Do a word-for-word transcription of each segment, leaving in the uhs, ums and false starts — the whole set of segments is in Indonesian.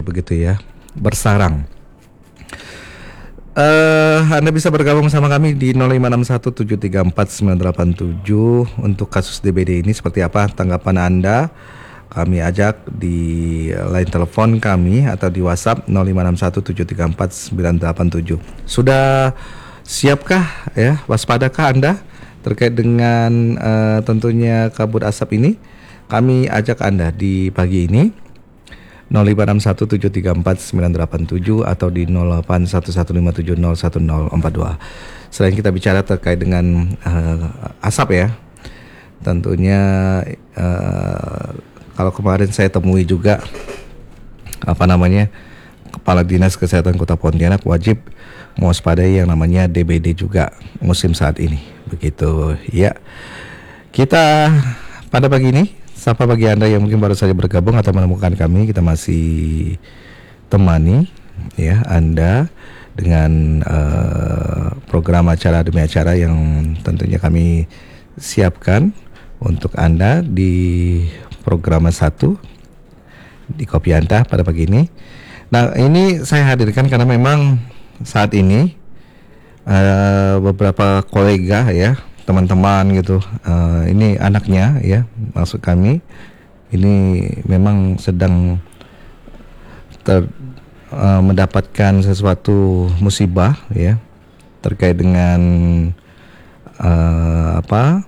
begitu ya, bersarang. Uh, Anda bisa bergabung sama kami di nol lima enam satu tujuh tiga empat sembilan delapan tujuh untuk kasus D B D ini seperti apa tanggapan Anda. Kami ajak di line telepon kami atau di WhatsApp nol lima enam satu tujuh tiga empat sembilan delapan tujuh. Sudah siapkah ya, waspadakah Anda terkait dengan uh, tentunya kabut asap ini? Kami ajak Anda di pagi ini nol lima enam satu tujuh tiga empat sembilan delapan tujuh atau di nol delapan satu satu lima tujuh nol satu nol empat dua. Selain kita bicara terkait dengan uh, asap ya, tentunya uh, kalau kemarin saya temui juga apa namanya Kepala Dinas Kesehatan Kota Pontianak wajib mewaspadai yang namanya D B D juga musim saat ini, begitu ya. Kita pada pagi ini, sapa bagi Anda yang mungkin baru saja bergabung atau menemukan kami, kita masih temani ya Anda dengan uh, program acara demi acara yang tentunya kami siapkan untuk Anda di program satu di Kopi Anda pada pagi ini. Nah, ini saya hadirkan karena memang saat ini uh, beberapa kolega ya, teman-teman gitu, uh, ini anaknya ya, maksud kami ini memang sedang ter, uh, mendapatkan sesuatu musibah ya terkait dengan uh, apa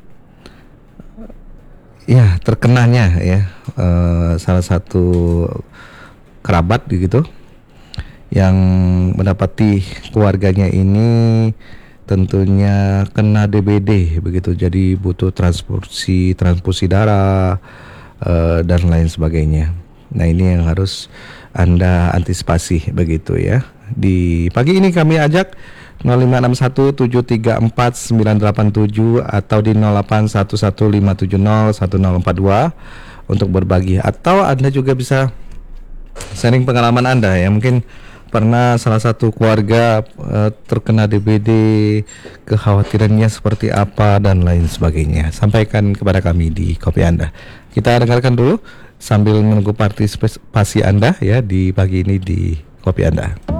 ya terkenanya ya uh, salah satu kerabat gitu yang mendapati keluarganya ini tentunya kena D B D begitu, jadi butuh transfusi transfusi darah uh, dan lain sebagainya. Nah, ini yang harus Anda antisipasi begitu ya. Di pagi ini kami ajak nol lima enam satu tujuh tiga empat sembilan delapan tujuh atau di nol delapan satu satu lima tujuh nol satu nol empat dua untuk berbagi, atau Anda juga bisa sharing pengalaman Anda ya, mungkin pernah salah satu keluarga uh, terkena D B D, kekhawatirannya seperti apa dan lain sebagainya. Sampaikan kepada kami di Kopi Anda. Kita dengarkan dulu sambil menunggu partisipasi Anda ya di pagi ini di Kopi Anda.